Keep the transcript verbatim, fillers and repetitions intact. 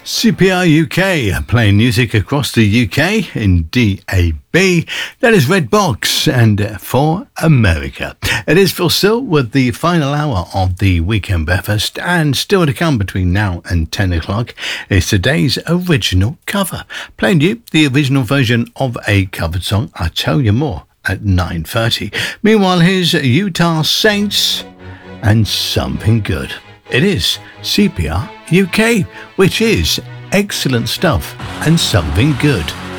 C P R U K, playing music across the U K in D A B. That is Red Box and uh, For America. It is Phil Still with the final hour of the Weekend Breakfast, and still to come between now and ten o'clock is today's original cover. Playing you the original version of a covered song. I'll tell you more at nine thirty. Meanwhile, here's Utah Saints and Something Good. It is C P R U K, which is excellent stuff and something good.